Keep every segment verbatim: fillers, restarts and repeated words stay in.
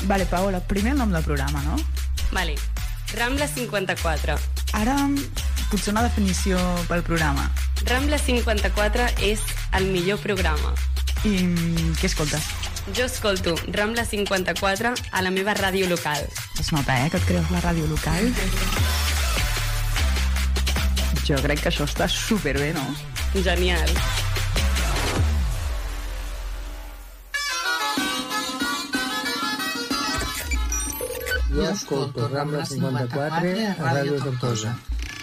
Vale, Paola, primer nom del programa, no? Vale, Rambla cinquanta-quatre. Ara, potser una definició pel programa. Rambla cinquanta-quatre és el millor programa. I què escoltes? Jo escolto Rambla cinquanta-quatre a la meva ràdio local. Es nota, eh, que et creus la ràdio local. Jo crec que això està superbé, no? Genial. Jo escolto Rambla cinquanta-quatre a Ràdio Tortosa.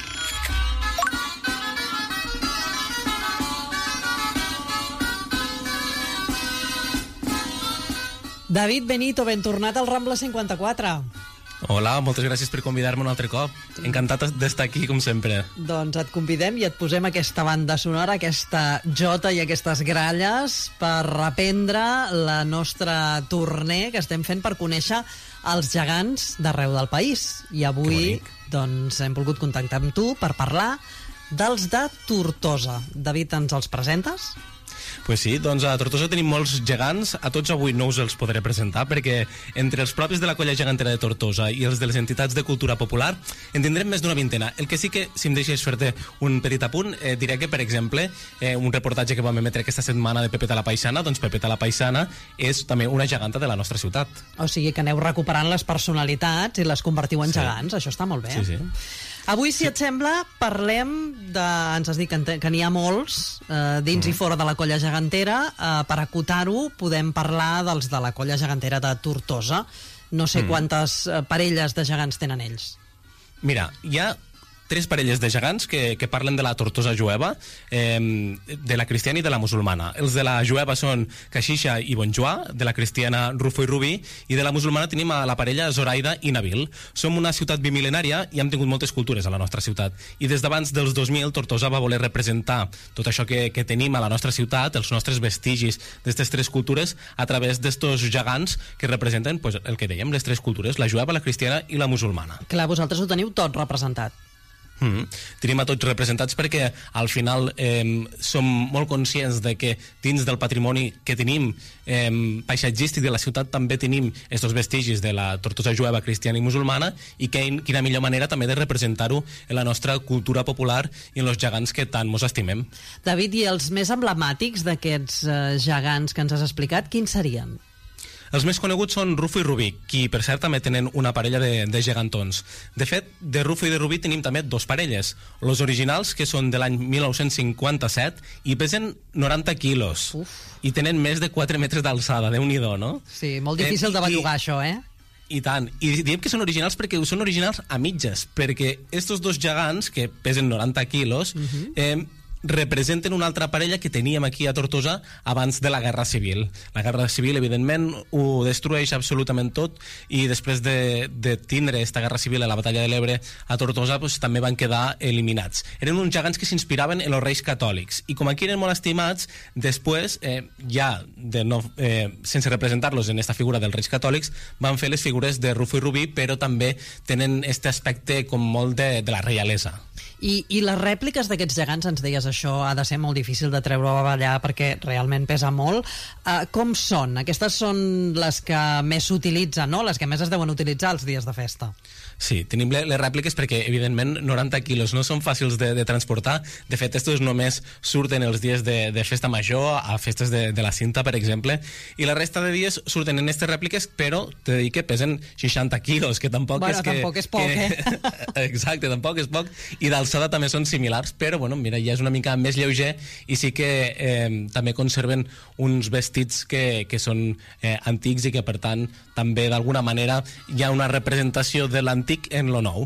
David Benito, ben tornat al Rambla cinquanta-quatre. Hola, moltes gràcies per convidar-me un altre cop. Encantat d'estar aquí, com sempre. Doncs et convidem i et posem aquesta banda sonora, aquesta jota i aquestes gralles per reprendre la nostra tournée que estem fent per conèixer els gegants d'arreu del país. I avui doncs, hem volgut contactar amb tu per parlar dels de Tortosa. David, ens els presentes? Pues sí, doncs a Tortosa tenim molts gegants, a tots avui no us els podré presentar perquè entre els propis de la colla gegantera de Tortosa i els de les entitats de cultura popular en tindrem més d'una vintena. El que sí que, si em deixes fer-te un petit apunt, eh, diré que, per exemple, eh, un reportatge que vam emetre aquesta setmana de Pepeta la Paisana, doncs Pepeta la Paisana és també una geganta de la nostra ciutat. O sigui que aneu recuperant les personalitats i les convertiu en sí. gegants, això està molt bé. Sí, sí. Avui, si et sembla, parlem de... Ens has dit que, que n'hi ha molts eh, dins mm. i fora de la colla gegantera. Eh, per acotar-ho, podem parlar dels de la colla gegantera de Tortosa. No sé mm. quantes eh, parelles de gegants tenen ells. Mira, hi ha tres parelles de gegants que, que parlen de la Tortosa jueva, eh, de la cristiana i de la musulmana. Els de la jueva són Caxixa i Bonjoà, de la cristiana Rufo i Rubí, i de la musulmana tenim a la parella Zoraida i Nabil. Som una ciutat bimil·lenària i hem tingut moltes cultures a la nostra ciutat. I des d'abans dels dos mil, Tortosa va voler representar tot això que, que tenim a la nostra ciutat, els nostres vestigis d'aquestes tres cultures, a través d'estos gegants que representen pues, el que dèiem, les tres cultures, la jueva, la cristiana i la musulmana. Clar, vosaltres ho teniu tot representat. Mm. Tenim a tots representats perquè al final eh, som molt conscients de que dins del patrimoni que tenim eh, paisatgístic de la ciutat també tenim estos vestigis de la Tortosa jueva, cristiana i musulmana, i que, quina millor manera també de representar-ho en la nostra cultura popular i en els gegants que tant mos estimem. David, i els més emblemàtics d'aquests eh, gegants que ens has explicat, quins serien? Els més coneguts són Rufo i Rubí, qui per cert també tenen una parella de, de gegantons. De fet, de Rufo i de Rubí tenim també dos parelles. Los originals, que són de l'any mil nou-cents cinquanta-set i pesen noranta quilos. Uf. I tenen més de quatre metres d'alçada, Déu-n'hi-do, no? Sí, molt difícil eh, de bellugar, i, això, eh? I tant. I diem que són originals perquè són originals a mitges, perquè estos dos gegants, que pesen noranta quilos, uh-huh. eh, representen una altra parella que teníem aquí a Tortosa abans de la Guerra Civil. La Guerra Civil, evidentment, ho destrueix absolutament tot, i després de, de tindre esta Guerra Civil a la Batalla de l'Ebre a Tortosa, pues, també van quedar eliminats. Eren uns gegants que s'inspiraven en els reis catòlics, i com aquí eren molt estimats, després, eh, ja de no, eh, sense representar-los en esta figura dels reis catòlics, van fer les figures de Rufo i Rubí, però també tenen este aspecte com molt de, de la reialesa. I, i les rèpliques d'aquests gegants, ens deies, això ha de ser molt difícil de treure a ballar perquè realment pesa molt. Uh, com són? Aquestes són les que més s'utilitzen, no? Les que més es deuen utilitzar els dies de festa. Sí, tenim les rèpliques perquè, evidentment, noranta quilos no són fàcils de, de transportar. De fet, estos només surten els dies de, de festa major, a festes de, de la Cinta, per exemple, i la resta de dies surten en aquestes rèpliques, però t'he de dir que pesen seixanta quilos, que tampoc bueno, és que... tampoc és poc, que... eh? Exacte, tampoc és poc, i d'alçada també són similars, però, bueno, mira, ja és una mica més lleuger, i sí que eh, també conserven uns vestits que, que són eh, antics i que, per tant, també, d'alguna manera, hi ha una representació de l'antic en lo nou.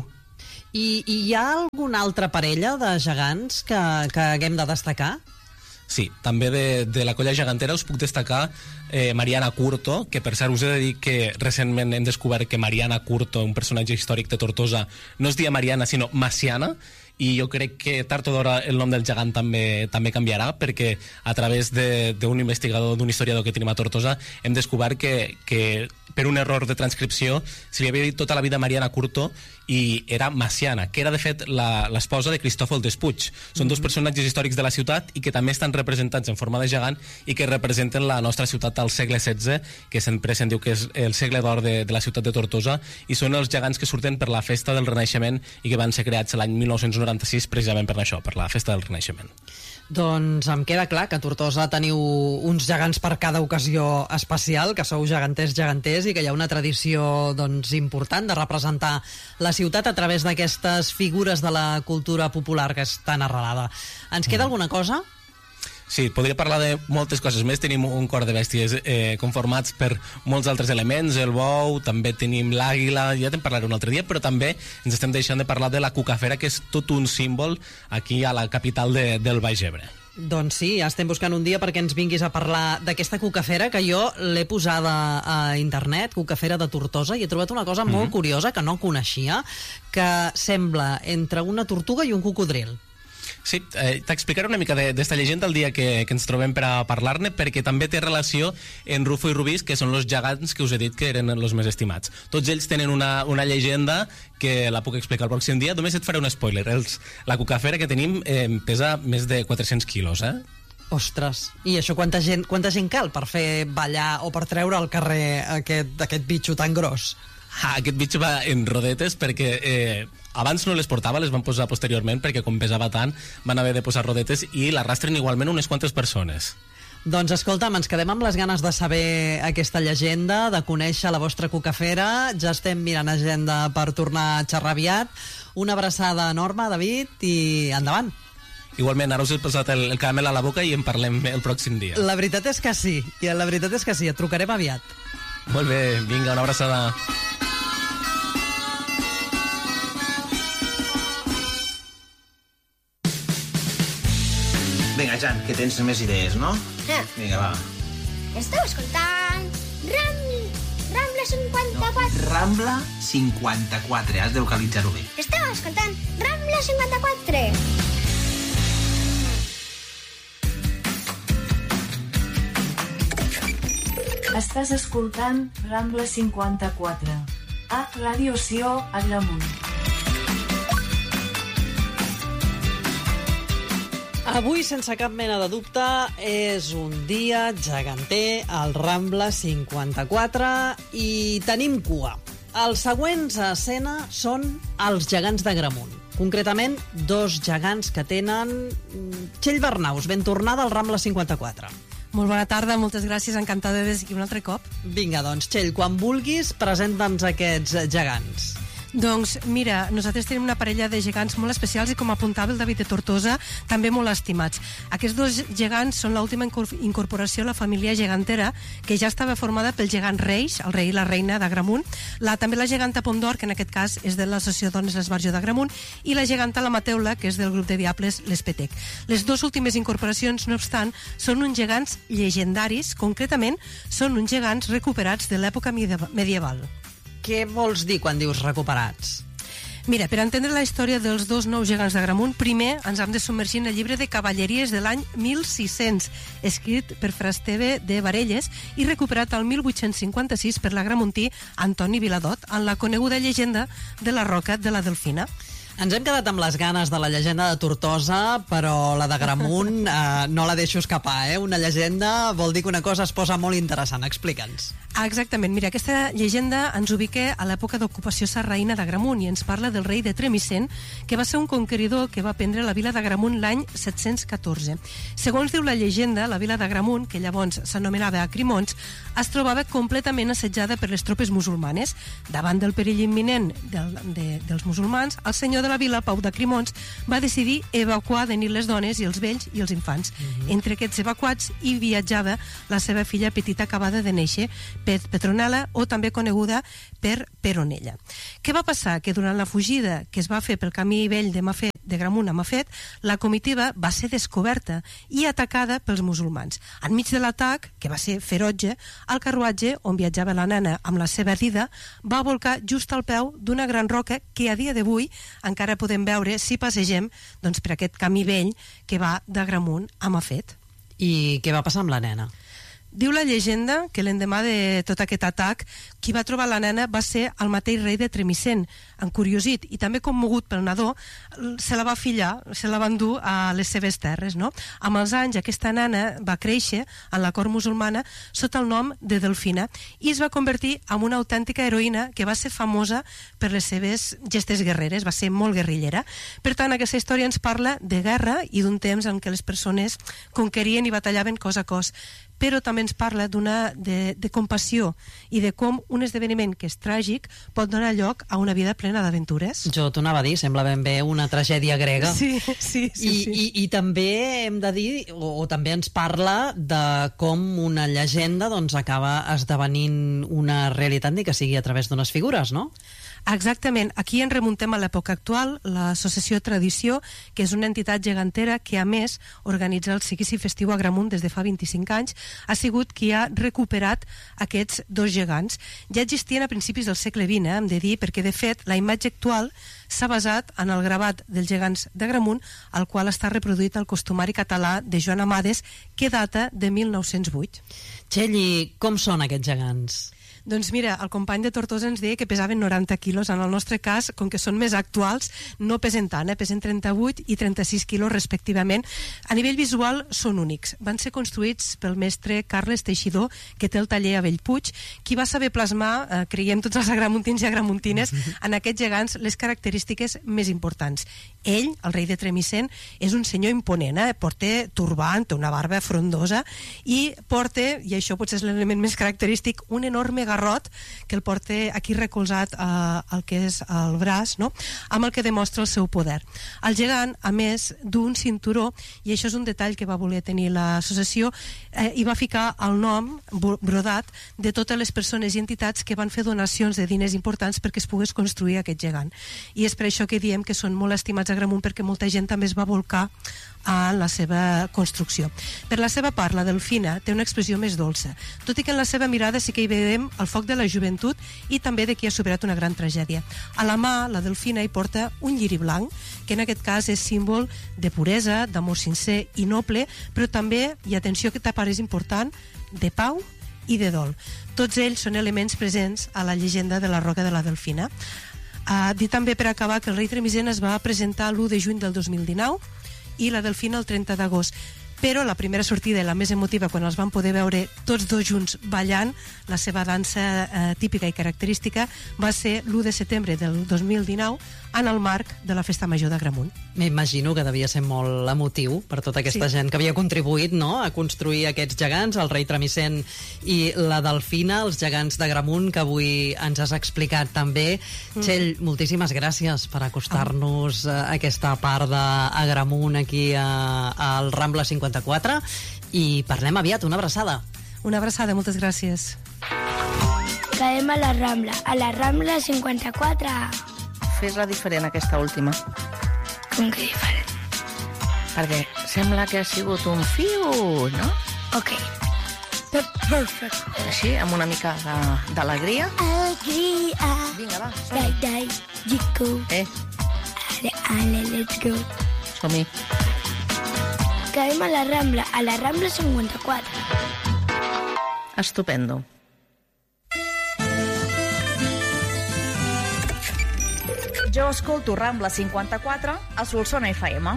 I, I hi ha alguna altra parella de gegants que, que haguem de destacar? Sí, també de, de la colla gegantera us puc destacar eh, Mariana Curto, que per cert us he de dir que recentment hem descobert que Mariana Curto, un personatge històric de Tortosa, no es dia Mariana sinó Maciana, i jo crec que tard o d'hora el nom del gegant també també canviarà, perquè a través d'un investigador, d'un historiador que tenim a Tortosa, hem descobert que, que per un error de transcripció, se li havia dit tota la vida Mariana Curto i era Maciana, que era de fet l'esposa de Cristòfol Despuig. Són dos personatges històrics de la ciutat i que també estan representats en forma de gegant i que representen la nostra ciutat al segle setze, que sempre se'n diu que és el segle d'or de, de la ciutat de Tortosa, i són els gegants que surten per la festa del Renaixement i que van ser creats l'any mil nou-cents noranta-sis precisament per això, per la festa del Renaixement. Doncs em queda clar que a Tortosa teniu uns gegants per cada ocasió especial, que sou geganters, geganters, i que hi ha una tradició doncs, important de representar la ciutat a través d'aquestes figures de la cultura popular que és tan arrelada. Ens queda alguna cosa? Sí, podria parlar de moltes coses més. Tenim un cor de bèsties eh, conformats per molts altres elements, el bou, també tenim l'àguila, ja te'n parlaré un altre dia, però també ens estem deixant de parlar de la cucafera, que és tot un símbol aquí a la capital de, del Baix Ebre. Doncs sí, ja estem buscant un dia perquè ens vinguis a parlar d'aquesta cucafera, que jo l'he posada a internet, cucafera de Tortosa, i he trobat una cosa molt mm-hmm. curiosa que no coneixia, que sembla entre una tortuga i un cocodril. Sí, eh, t'explicaré una mica d'esta llegenda el dia que, que ens trobem per a parlar-ne, perquè també té relació en Rufo i Rubís, que són els gegants que us he dit que eren els més estimats. Tots ells tenen una, una llegenda que la puc explicar el pròxim dia. Només et faré un spoiler. Els, la cucafera que tenim eh, pesa més de quatre-cents quilos, eh? Ostres, i això quanta gent, quanta gent cal per fer ballar o per treure al carrer aquest, aquest bitxo tan gros? Ah, aquest bitxo va en rodetes perquè eh, abans no les portava, les van posar posteriorment perquè com pesava tant van haver de posar rodetes i l'arrastren igualment unes quantes persones. Doncs escolta'm, ens quedem amb les ganes de saber aquesta llegenda, de conèixer la vostra cucafera. Ja estem mirant agenda per tornar a xerrar aviat. Una abraçada enorme, David, i endavant. Igualment, ara us he posat el, el caramel a la boca i en parlem el pròxim dia. La veritat és que sí, i la veritat és que sí, et trucarem aviat. Molt bé, vinga, una abraçada. Vinga, Jan, que tens més idees, no? Eh. Vinga, va. Esteu escoltant Ram... Rambla cinquanta-quatre. No, Rambla cinquanta-quatre, has de localitzar-ho bé. Esteu escoltant Rambla cinquanta-quatre. Estàs escoltant Rambla cinquanta-quatre. A Ràdio Sió, Agramunt. Avui, sense cap mena de dubte, és un dia geganter al Rambla cinquanta-quatre i tenim cua. Els següents a escena són els gegants d'Agramunt. Concretament, dos gegants que tenen... Txell Bernaus, ben tornada al Rambla cinquanta-quatre. Molt bona tarda, moltes gràcies, encantada de ser aquí un altre cop. Vinga, doncs, Txell, quan vulguis, presenta'ns aquests gegants. Doncs mira, nosaltres tenim una parella de gegants molt especials i com apuntava el David de Tortosa, també molt estimats. Aquests dos gegants són l'última incorporació a la família gegantera, que ja estava formada pel gegant Reix, el rei i la reina d'Agramunt, la, també la geganta Pondor, que en aquest cas és de l'Associació Dones l'Esbarjo d'Agramunt, i la geganta La Mateula, que és del grup de diables l'Espetec. Les dues últimes incorporacions, no obstant, són uns gegants llegendaris, concretament són uns gegants recuperats de l'època medieval. Què vols dir quan dius recuperats? Mira, per entendre la història dels dos nous gegants d'Agramunt, primer ens hem de submergir en el llibre de cavalleries de l'any mil sis-cents, escrit per Fra Esteve de Varelles i recuperat al mil vuit-cents cinquanta-sis per l'agramuntí Antoni Viladot, en la coneguda llegenda de la Roca de la Delfina. Ens hem quedat amb les ganes de la llegenda de Tortosa, però la d'Agramunt eh, no la deixo escapar, eh? Una llegenda vol dir que una cosa es posa molt interessant. Explica'ns. Ah, exactament. Mira, aquesta llegenda ens ubica a l'època d'ocupació sarraïna d'Agramunt i ens parla del rei de Tremissent, que va ser un conqueridor que va prendre la vila d'Agramunt l'any set-cents catorze. Segons diu la llegenda, la vila d'Agramunt, que llavors s'anomenava Acrimons, es trobava completament assetjada per les tropes musulmanes. Davant del perill imminent del, de, dels musulmans, el senyor de la vila, Pau d'Acrimons, va decidir evacuar de nit les dones i els vells i els infants. Uh-huh. Entre aquests evacuats hi viatjava la seva filla petita acabada de néixer, Petronella, o també coneguda per Peronella. Què va passar? Que durant la fugida que es va fer pel camí vell de Mafet, de Gramunt a Mafet, la comitiva va ser descoberta i atacada pels musulmans. Enmig de l'atac, que va ser ferotge, el carruatge on viatjava la nena amb la seva dida va volcar just al peu d'una gran roca que a dia d'avui encara podem veure si passegem doncs, per aquest camí vell que va de Gramunt a Mafet. I què va passar amb la nena? Diu la llegenda que l'endemà de tot aquest atac, qui va trobar la nena va ser el mateix rei de Tremisen. Encuriosit i també commogut pel nadó, se la va fillar, se la va endur a les seves terres. No? Amb els anys, aquesta nena va créixer en la cort musulmana sota el nom de Delfina i es va convertir en una autèntica heroïna que va ser famosa per les seves gestes guerreres, va ser molt guerrillera. Per tant, aquesta història ens parla de guerra i d'un temps en què les persones conquerien i batallaven cos a cos, però també ens parla d'una de, de compassió i de com un esdeveniment que és tràgic pot donar lloc a una vida plena d'aventures. Jo t'ho anava a dir, sembla ben bé una tragèdia grega. Sí, sí, sí. I, sí. i, i també hem de dir, o, o també ens parla de com una llegenda doncs, acaba esdevenint una realitat, ni que sigui a través d'unes figures, no? Exactament. Aquí ens remuntem a l'època actual, l'associació Tradició, que és una entitat gegantera que, a més, organitza el seguici festiu a Agramunt des de fa vint-i-cinc anys, ha sigut qui ha recuperat aquests dos gegants. Ja existien a principis del segle vint, eh, hem de dir, perquè, de fet, la imatge actual s'ha basat en el gravat dels gegants d'Agramunt, al qual està reproduït el costumari català de Joan Amades, que data de mil nou-cents vuit. Txell, com són aquests gegants? Doncs mira, el company de Tortosa ens deia que pesaven noranta quilos. En el nostre cas, com que són més actuals, no pesen tant, eh? Pesen trenta-vuit i trenta-sis quilos respectivament. A nivell visual són únics. Van ser construïts pel mestre Carles Teixidor, que té el taller a Bellpuig, qui va saber plasmar, eh, creiem tots els agramuntins i agramuntines, en aquests gegants les característiques més importants. Ell, el rei de Tremisen, és un senyor imponent, eh? Porta turbant, té una barba frondosa i porta, i això potser és l'element més característic, un enorme garrot que el porta aquí recolzat eh, al que és el braç, no? Amb el que demostra el seu poder. El gegant, a més d'un cinturó, i això és un detall que va voler tenir l'associació, eh, hi va ficar el nom brodat de totes les persones i entitats que van fer donacions de diners importants perquè es pogués construir aquest gegant. I és per això que diem que són molt estimats a Agramunt, perquè molta gent també es va volcar a la seva construcció. Per la seva part, la Delfina té una expressió més dolça, tot i que en la seva mirada sí que hi veiem el foc de la joventut i també de qui ha superat una gran tragèdia. A la mà, la Delfina hi porta un lliri blanc, que en aquest cas és símbol de puresa, d'amor sincer i noble, però també, i atenció que aquesta part és important, de pau i de dol. Tots ells són elements presents a la llegenda de la Roca de la Delfina. Uh, dir també, per acabar, que el rei Tremisen es va presentar l'u de juny del dos mil dinou i la Delfina el trenta d'agost. Però la primera sortida i la més emotiva, quan els van poder veure tots dos junts ballant la seva dansa eh, típica i característica, va ser l'u de setembre del dos mil dinou en el marc de la Festa Major d'Agramunt. M'imagino que devia ser molt emotiu per tota aquesta sí. gent que havia contribuït, no?, a construir aquests gegants, el rei Tremisen i la Delfina, els gegants d'Agramunt, que avui ens has explicat també. Mm. Txell, moltíssimes gràcies per acostar-nos a aquesta part d'Agramunt aquí a, al Rambla cinquanta-quatre i parlem aviat. Una abraçada. Una abraçada, moltes gràcies. Quedem a la Rambla, a la Rambla cinquanta-quatre. Fes-la diferent, aquesta última. Com que diferent? Perquè sembla que ha sigut un fiu, no? Ok. Perfect. Així, amb una mica d'alegria. Alegria. Vinga, va. Dai, dai, Jico. Eh? Ale, ale, let's go. Som-hi. Quedem a la Rambla, a la Rambla cinquanta-quatre. Estupendo. Jo escolto Rambla cinquanta-quatre a Solsona F M.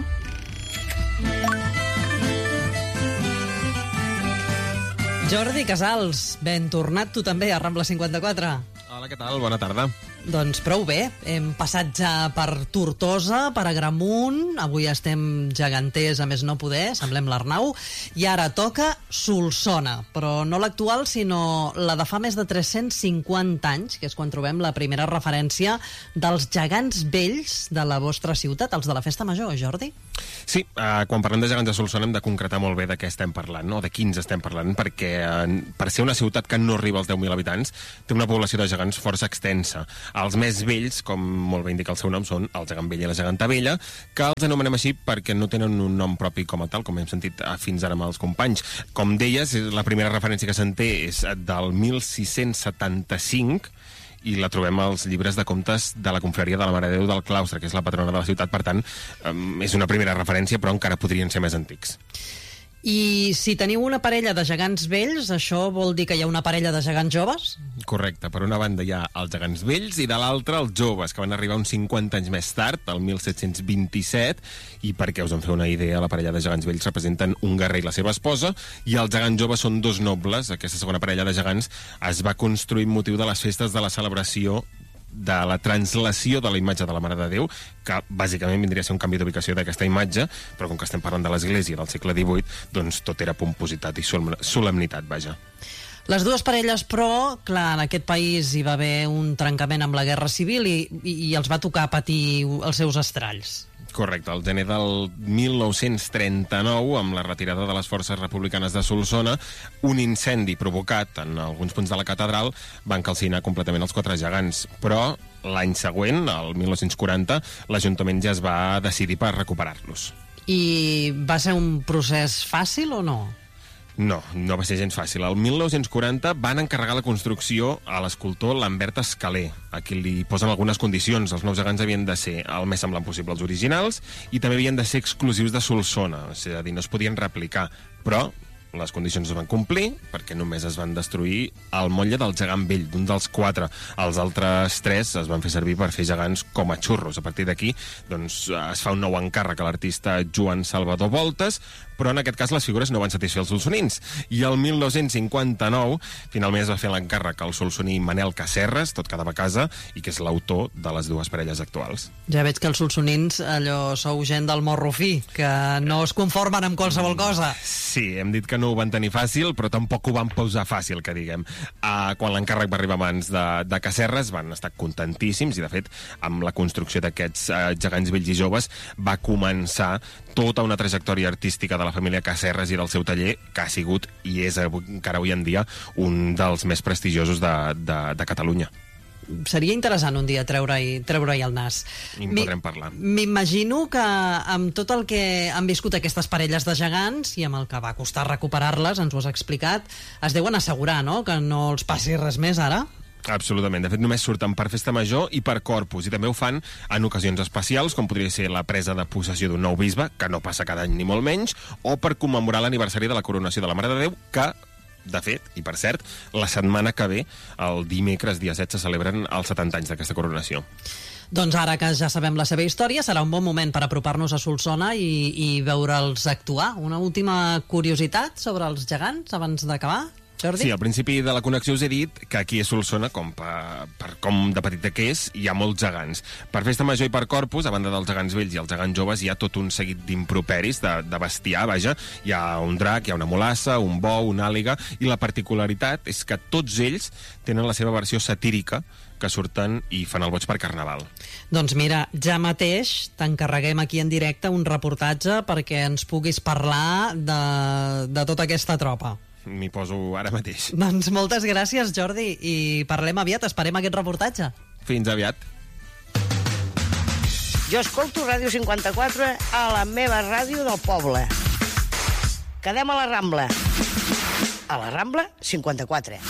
Jordi Casals, ben tornat tu també a Rambla cinquanta-quatre. Hola, què tal? Bona tarda. Doncs prou bé, hem passat ja per Tortosa, per Agramunt, avui estem geganters a més no poder, semblem l'Arnau, i ara toca Solsona, però no l'actual, sinó la de fa més de tres-cents cinquanta anys, que és quan trobem la primera referència dels gegants vells de la vostra ciutat, els de la Festa Major, Jordi? Sí, eh, quan parlem de gegants de Solsona hem de concretar molt bé de què estem parlant, no? De quins estem parlant, perquè eh, per ser una ciutat que no arriba als deu mil habitants, té una població de gegants força extensa. Els més vells, com molt bé indica el seu nom, són el gegant vell i la geganta vella, que els anomenem així perquè no tenen un nom propi com a tal, com hem sentit fins ara amb els companys. Com deies, la primera referència que se'n té és del mil sis-cents setanta-cinc, i la trobem als llibres de contes de la confraria de la Mare de Déu del Claustre, que és la patrona de la ciutat. Per tant, és una primera referència, però encara podrien ser més antics. I si teniu una parella de gegants vells, això vol dir que hi ha una parella de gegants joves? Correcte. Per una banda hi ha els gegants vells i de l'altra els joves, que van arribar uns cinquanta anys més tard, el mil set-cents vint-i-set, i perquè us en feu una idea, la parella de gegants vells representen un guerrer i la seva esposa, i els gegants joves són dos nobles. Aquesta segona parella de gegants es va construir amb motiu de les festes de la celebració de la translació de la imatge de la Mare de Déu, que bàsicament vindria a ser un canvi d'ubicació d'aquesta imatge, però com que estem parlant de l'Església del segle divuit, doncs tot era pompositat i solemnitat, vaja. Les dues parelles, però, clar, en aquest país hi va haver un trencament amb la Guerra Civil i, i, i els va tocar patir els seus estralls. Correcte, el gener del mil nou-cents trenta-nou, amb la retirada de les forces republicanes de Solsona, un incendi provocat en alguns punts de la catedral van calcinar completament els quatre gegants. Però l'any següent, el mil nou-cents quaranta, l'Ajuntament ja es va decidir per recuperar-los. I va ser un procés fàcil o no? No, no va ser gens fàcil. El mil nou-cents quaranta van encarregar la construcció a l'escultor Lambert Escaler, a qui li posen algunes condicions. Els nous gegants havien de ser el més semblant possible als originals i també havien de ser exclusius de Solsona, és a dir, no es podien replicar. Però les condicions es van complir perquè només es van destruir el motlle del gegant vell, d'un dels quatre. Els altres tres es van fer servir per fer gegants com a xurros. A partir d'aquí doncs, es fa un nou encàrrec a l'artista Joan Salvador Voltes, però en aquest cas les figures no van satisfer els solsonins. I el mil nou-cents cinquanta-nou finalment es va fer l'encàrrec al solsoní Manel Casserres, tot quedava a casa, i que és l'autor de les dues parelles actuals. Ja veig que els solsonins allò sou gent del morro fi, que no es conformen amb qualsevol cosa. Sí, hem dit que no ho van tenir fàcil, però tampoc ho van posar fàcil, que diguem. Uh, quan l'encàrrec va arribar a mans de, de Casserres van estar contentíssims i, de fet, amb la construcció d'aquests uh, gegants vells i joves va començar tota una trajectòria artística de la família Casserres i del seu taller, que ha sigut i és encara avui en dia un dels més prestigiosos de, de, de Catalunya. Seria interessant un dia treure-hi treure el nas. I en podrem parlar. M'imagino que amb tot el que han viscut aquestes parelles de gegants i amb el que va costar recuperar-les, ens ho has explicat, es deuen assegurar, no?, que no els passi res més ara? Absolutament. De fet, només surten per festa major i per corpus, i també ho fan en ocasions especials, com podria ser la presa de possessió d'un nou bisbe, que no passa cada any ni molt menys, o per commemorar l'aniversari de la coronació de la Mare de Déu, que, de fet, i per cert, la setmana que ve, el dimecres, dia set, se celebren els setanta anys d'aquesta coronació. Doncs ara que ja sabem la seva història, serà un bon moment per apropar-nos a Solsona i, i veure'ls actuar. Una última curiositat sobre els gegants, abans d'acabar? Jordi? Sí, al principi de la connexió us he dit que aquí a Solsona, com per, per com de petita que és, hi ha molts gegants. Per festa major i per corpus, a banda dels gegants vells i els gegants joves, hi ha tot un seguit d'improperis, de, de bestiar, vaja. Hi ha un drac, hi ha una mulassa, un bou, una àliga, i la particularitat és que tots ells tenen la seva versió satírica, que surten i fan el boig per Carnaval. Doncs mira, ja mateix t'encarreguem aquí en directe un reportatge perquè ens puguis parlar de, de tota aquesta tropa. M'hi poso ara mateix. Doncs moltes gràcies, Jordi, i parlem aviat, esperem aquest reportatge. Fins aviat. Jo escolto Ràdio cinquanta-quatre a la meva ràdio del poble. Quedem a la Rambla. A la Rambla cinquanta-quatre.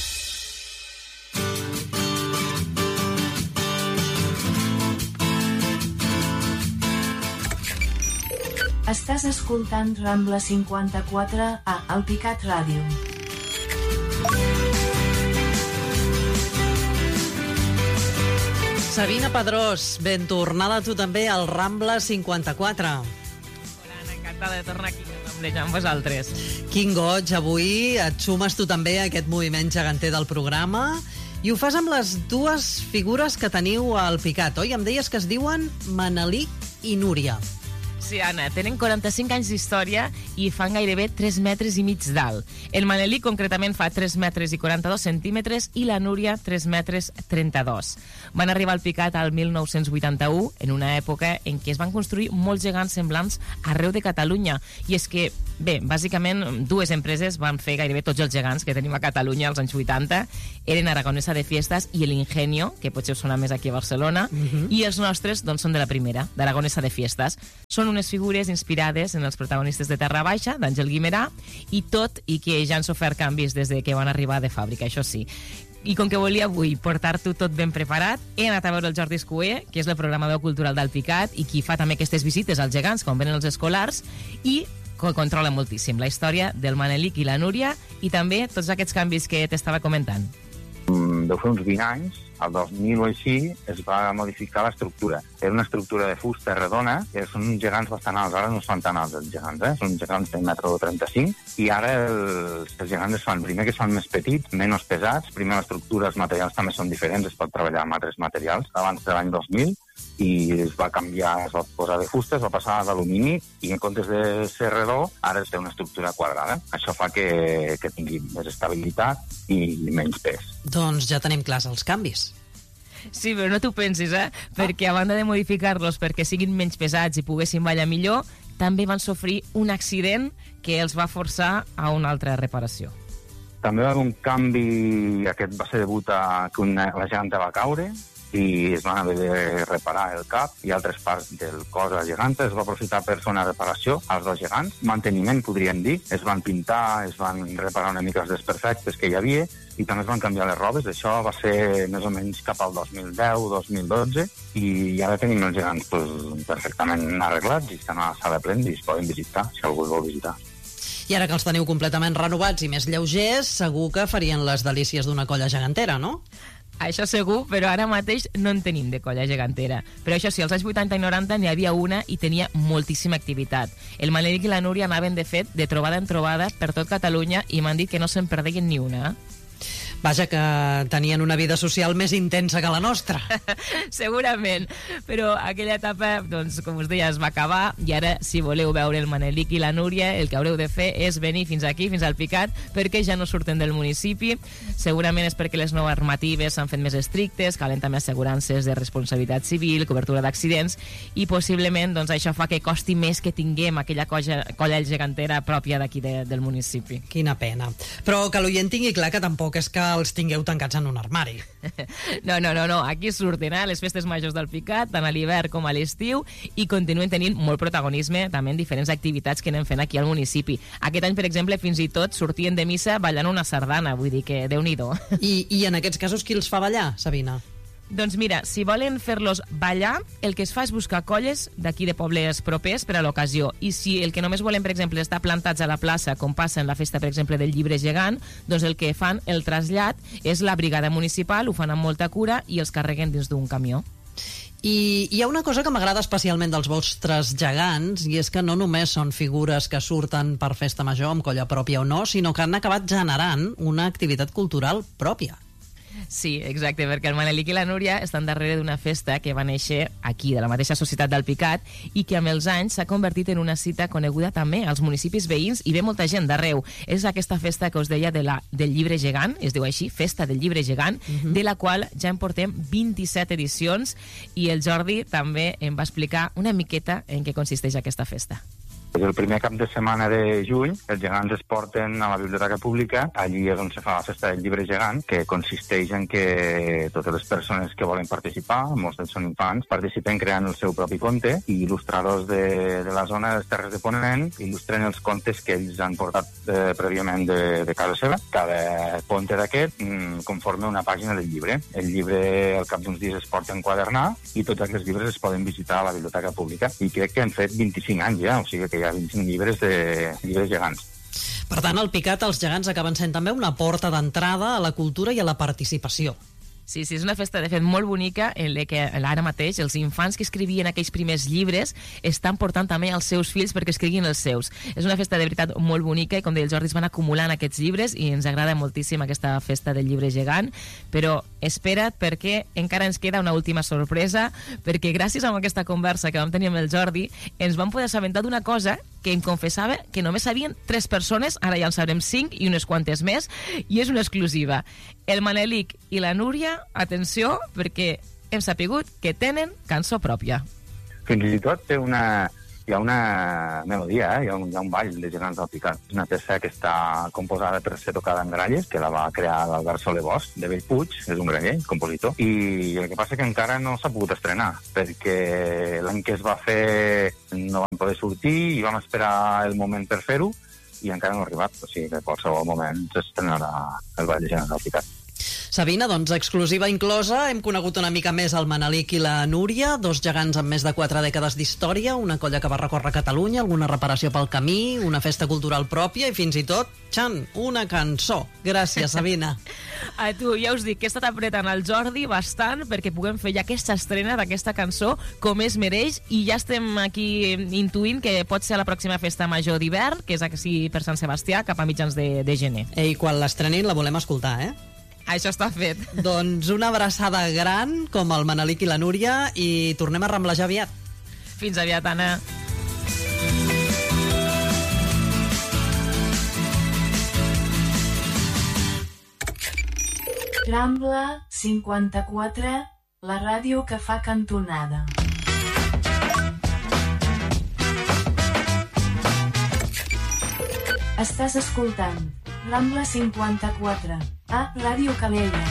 Estàs escoltant Rambla cinquanta-quatre a Alpicat Ràdio. Sabina Pedrós, ben tornada tu també al Rambla cinquanta-quatre. Hola, encantada de tornar aquí amb vosaltres. Quin goig, avui et sumes tu també a aquest moviment geganter del programa i ho fas amb les dues figures que teniu al Picat, oi? Em deies que es diuen Manelic i Núria. Sí, Anna, tenen quaranta-cinc anys d'història i fan gairebé tres metres i mig d'alt. El Manelic concretament fa tres metres i quaranta-dos centímetres i la Núria tres metres trenta-dos. Van arribar al Picat al mil nou-cents vuitanta-u, en una època en què es van construir molts gegants semblants arreu de Catalunya. I és que, bé, bàsicament dues empreses van fer gairebé tots els gegants que tenim a Catalunya als anys vuitanta. Eren Aragonesa de Fiestas i El Ingenio, que potser us sona més aquí a Barcelona, uh-huh. i els nostres doncs, són de la primera, d'Aragonesa de Fiestas. Són unes figures inspirades en els protagonistes de Terra Baixa, d'Àngel Guimerà, i tot i que ja han sofert canvis des de que van arribar de fàbrica, això sí. I com que volia avui portar-t'ho tot ben preparat, he anat a veure el Jordi Escuer, que és el programador cultural del Picat i qui fa també aquestes visites als gegants quan venen els escolars, i que controla moltíssim la història del Manelic i la Núria i també tots aquests canvis que t'estava comentant. Deu fer uns vint anys, al dos mil o així, es va modificar l'estructura. Era una estructura de fusta redona, que són uns gegants bastant alts, ara no es fan tan alts els gegants, eh? Són gegants de un metre trenta-cinc, i ara els, els gegants es fan, primer que són més petits, menys pesats, primer l'estructura, els materials també són diferents, es pot treballar amb altres materials, abans de l'any dos mil, i es va canviar, es va posar de fusta, es va passar d'alumini, i en comptes de ser redó, ara es té una estructura quadrada. Això fa que, que tingui més estabilitat i menys pes. Doncs ja tenim clars els canvis. Sí, però no t'ho pensis, eh? Perquè a banda de modificar-los perquè siguin menys pesats i poguessin ballar millor, també van sofrir un accident que els va forçar a una altra reparació. També va haver un canvi, aquest va ser degut a que una, la geganta va caure, i es van haver de reparar el cap i altres parts del cos de la geganta. Es va aprofitar per fer una reparació als dos gegants. Manteniment, podríem dir. Es van pintar, es van reparar una mica els desperfectes que hi havia i també es van canviar les robes. Això va ser més o menys cap al dos mil deu dos mil dotze i ara tenim els gegants pues, perfectament arreglats i estan a la sala plena i es poden visitar, si algú els vol visitar. I ara que els teniu completament renovats i més lleugers, segur que farien les delícies d'una colla gegantera, no? Això segur, però ara mateix no en tenim de colla gegantera. Però això sí, als anys vuitanta i noranta n'hi havia una i tenia moltíssima activitat. El Manelic i la Núria anaven, de fet, de trobada en trobada per tot Catalunya i m'han dit que no se'n perdien ni una. Vaja, que tenien una vida social més intensa que la nostra. Segurament, però aquella etapa, doncs, com us deia, es va acabar i ara, si voleu veure el Manelic i la Núria, el que haureu de fer és venir fins aquí, fins al Picat, perquè ja no surten del municipi. Segurament és perquè les normatives s'han fet més estrictes, calen també assegurances de responsabilitat civil, cobertura d'accidents, i possiblement doncs, això fa que costi més que tinguem aquella colla, colla gegantera pròpia d'aquí de, del municipi. Quina pena. Però que l'oient tingui clar que tampoc és que els tingueu tancats en un armari. No, no, no, no. Aquí surten eh, les festes majors del Picat, tant a l'hivern com a l'estiu, i continuen tenint molt protagonisme també en diferents activitats que anem fent aquí al municipi. Aquest any, per exemple, fins i tot sortien de missa ballant una sardana, vull dir que Déu-n'hi-do. I, I en aquests casos qui els fa ballar, Sabina? Doncs mira, si volen fer-los ballar, el que es fa és buscar colles d'aquí de pobles propers per a l'ocasió. I si el que només volen, per exemple, estar plantats a la plaça, com passa en la festa, per exemple, del Llibre Gegant, doncs el que fan, el trasllat, és la brigada municipal, ho fan amb molta cura i els carreguen dins d'un camió. I hi ha una cosa que m'agrada especialment dels vostres gegants, i és que no només són figures que surten per festa major amb colla pròpia o no, sinó que han acabat generant una activitat cultural pròpia. Sí, exacte, perquè el Manelic i la Núria estan darrere d'una festa que va néixer aquí, de la mateixa societat del Picat, i que amb els anys s'ha convertit en una cita coneguda també als municipis veïns i ve molta gent d'arreu. És aquesta festa que us deia de la, del Llibre Gegant, es diu així, Festa del Llibre Gegant, uh-huh. de la qual ja en portem vint-i-set edicions, i el Jordi també em va explicar una miqueta en què consisteix aquesta festa. El primer cap de setmana de juny, els gegants es porten a la Biblioteca Pública. Allí és on se fa la festa del Llibre Gegant, que consisteix en que totes les persones que volen participar, molts d'ells són infants, participen creant el seu propi conte, i il·lustradors de, de la zona de les Terres de Ponent il·lustren els contes que ells han portat eh, prèviament de, de casa seva. Cada conte d'aquest mm, conforma una pàgina del llibre. El llibre al cap d'uns dies es porta a enquadernar i tots aquests llibres es poden visitar a la Biblioteca Pública. I crec que han fet vint-i-cinc anys ja, o sigui que hi ha vint-i-cinc llibres de llibres gegants. Per tant, al Picat els gegants acaben sent també una porta d'entrada a la cultura i a la participació. Sí, sí, és una festa, de fet, molt bonica en la que ara mateix els infants que escrivien aquells primers llibres estan portant també els seus fills perquè escriguin els seus. És una festa de veritat molt bonica i, com deia el Jordi, es van acumulant aquests llibres i ens agrada moltíssim aquesta festa del Llibre Gegant, però espera't perquè encara ens queda una última sorpresa, perquè gràcies a aquesta conversa que vam tenir amb el Jordi ens vam poder assabentar d'una cosa que em confessava que només sabien tres persones, ara ja en sabrem cinc i unes quantes més, i és una exclusiva. El Manelic i la Núria, atenció, perquè hem sapigut que tenen cançó pròpia. Fins i tot té una... hi ha una melodia, eh? hi, ha un, hi ha un ball de gegants del Picat. És una peça que està composada per ser tocada en gralles, que la va crear l'Albert Soler Bosch, de Bellpuig, és un graller, compositor, i el que passa que encara no s'ha pogut estrenar, perquè l'any que es va fer no van poder sortir i vam esperar el moment per fer-ho, i encara no ha arribat, o sigui que a qualsevol moment s'estrenarà el ball de gegants del Picat. Sabina, doncs, exclusiva inclosa, hem conegut una mica més el Manelic i la Núria, dos gegants amb més de quatre dècades d'història, una colla que va recórrer Catalunya, alguna reparació pel camí, una festa cultural pròpia i fins i tot, Xan, una cançó. Gràcies, Sabina. A tu, ja us dic que he estat apretant el Jordi bastant perquè puguem fer ja aquesta estrena d'aquesta cançó com es mereix, i ja estem aquí intuint que pot ser a la pròxima festa major d'hivern, que és aquí per Sant Sebastià, cap a mitjans de, de gener. Ei, quan l'estrenin la volem escoltar, eh? Això està fet. Doncs una abraçada gran, com el Manelic i la Núria, i tornem a ramblejar aviat. Fins aviat, Anna. Rambla cinquanta-quatre, la ràdio que fa cantonada. Estàs escoltant Rambla cinquanta-quatre, a Ràdio Calella.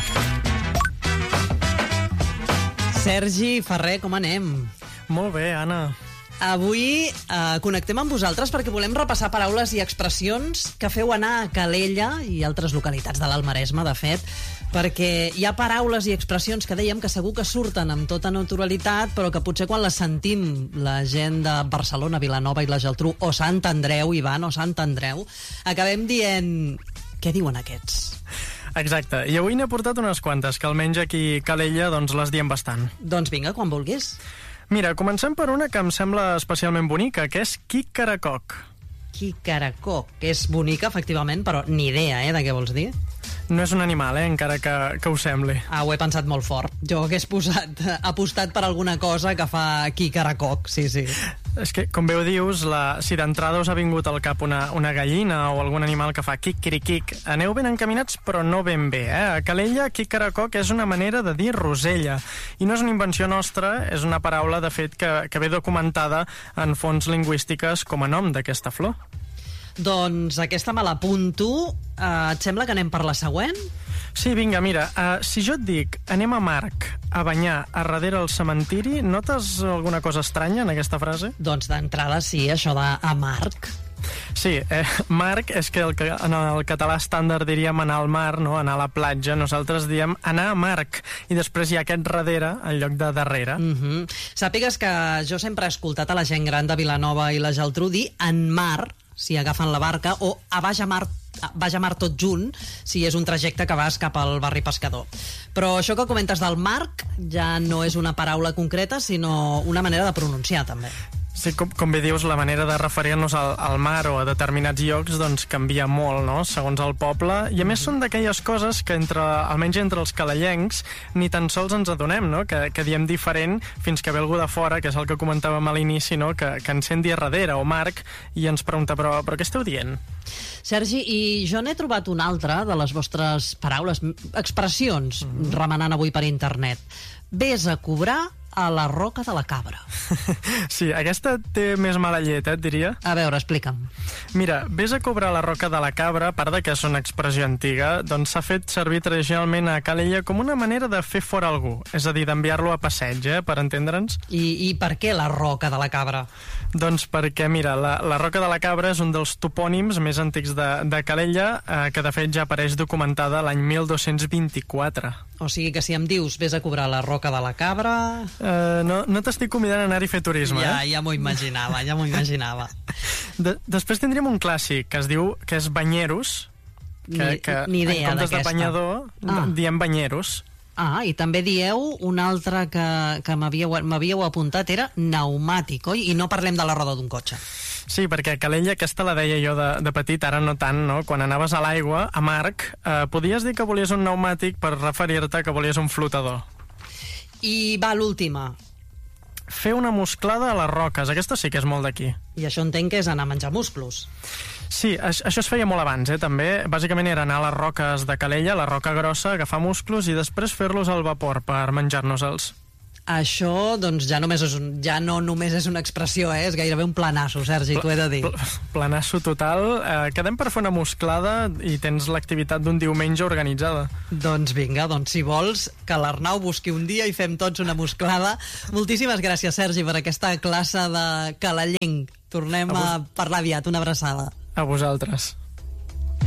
Sergi Ferrer, com anem? Molt bé, Anna. Avui eh, connectem amb vosaltres perquè volem repassar paraules i expressions que feu anar a Calella i altres localitats de l'Alt Maresme, de fet, perquè hi ha paraules i expressions que dèiem que segur que surten amb tota naturalitat, però que potser quan les sentim la gent de Barcelona, Vilanova i la Geltrú, o Sant Andreu, Ivan, o Sant Andreu, acabem dient... Què diuen aquests? Exacte, i avui n'he portat unes quantes, que almenys aquí a Calella doncs, les diem bastant. Doncs vinga, quan vulguis. Mira, comencem per una que em sembla especialment bonica, que és Quicaracoc. Quicaracoc, que és bonica, efectivament, però ni idea, eh, de què vols dir. No és un animal, eh, encara que, que ho sembli. Ah, ho he pensat molt fort. Jo hagués posat, apostat per alguna cosa que fa Quicaracoc, sí, sí. És que, com bé ho dius, la, si d'entrada us ha vingut al cap una, una gallina o algun animal que fa quic-quiriquic, aneu ben encaminats, però no ben bé, eh? A Calella, Quicaracoc és una manera de dir rosella, i no és una invenció nostra, és una paraula, de fet, que, que ve documentada en fonts lingüístiques com a nom d'aquesta flor. Doncs aquesta me l'apunto. Uh, et sembla que anem per la següent? Sí, vinga, mira, uh, si jo et dic anem a Marc a banyar a darrere el cementiri, notes alguna cosa estranya en aquesta frase? Doncs d'entrada sí, això de a Marc. Sí, eh, Marc és que el, en el català estàndard diríem anar al mar, no? Anar a la platja. Nosaltres diem anar a Marc, i després hi ha aquest darrere en lloc de darrere. Mm-hmm. Sàpigues que jo sempre he escoltat a la gent gran de Vilanova i la Geltrú dir en mar, si agafen la barca, o a baix a mar, a baix a mar tot junt, si és un trajecte que vas cap al barri pescador. Però això que comentes del Marc ja no és una paraula concreta, sinó una manera de pronunciar, també. Sí, com, com bé dius, la manera de referir-nos al, al mar o a determinats llocs doncs canvia molt, no?, segons el poble, i a més són d'aquelles coses que entre, almenys entre els calellencs ni tan sols ens adonem, no?, que, que diem diferent fins que ve algú de fora, que és el que comentàvem a l'inici, no?, que, que ens sent dir darrere, o Marc, i ens pregunta, però, però què esteu dient? Sergi, i jo n'he trobat una altra de les vostres paraules, expressions, mm-hmm. remenant avui per internet. Ves a cobrar a la Roca de la Cabra. Sí, aquesta té més mala llet, eh, et diria. A veure, explica'm. Mira, ves a cobrar a la Roca de la Cabra, a part de que és una expressió antiga, doncs s'ha fet servir tradicionalment a Calella com una manera de fer fora algú, és a dir, d'enviar-lo a passeig, eh, per entendre'ns. I, I per què la Roca de la Cabra? Doncs perquè, mira, la, la Roca de la Cabra és un dels topònims més antics de, de Calella, eh, que de fet ja apareix documentada l'any mil dos-cents vint-i-quatre. O sigui que si em dius ves a cobrar la Roca de la Cabra... Uh, no no t'estic convidant a anar-hi a fer turisme, ja, eh? Ja m'ho imaginava, ja m'ho imaginava. De, després tindríem un clàssic que es diu que és banyeros, que, ni, que ni idea en comptes de banyador ah. diem banyeros. Ah, i també dieu una altra que, que m'havíeu apuntat, era pneumàtic, oi? I no parlem de la roda d'un cotxe. Sí, perquè a Calella aquesta la deia jo de, de petit, ara no tant, no? Quan anaves a l'aigua, a Marc, eh, podies dir que volies un pneumàtic per referir-te que volies un flotador. I va l'última. Fer una musclada a les roques. Aquesta sí que és molt d'aquí. I això entenc que és anar a menjar musclos. Sí, això es feia molt abans, eh, també. Bàsicament era anar a les roques de Calella, la roca grossa, agafar musclos i després fer-los al vapor per menjar-nos-els. Això, doncs, ja, només és un, ja no només és una expressió, eh? És gairebé un planasso, Sergi, t'ho he de dir. Pl planasso total. Eh, quedem per fer una musclada i tens l'activitat d'un diumenge organitzada. Doncs vinga, doncs si vols que l'Arnau busqui un dia i fem tots una musclada. Moltíssimes gràcies, Sergi, per aquesta classe de calellenc. Tornem a, a parlar aviat. Una abraçada. A vosaltres.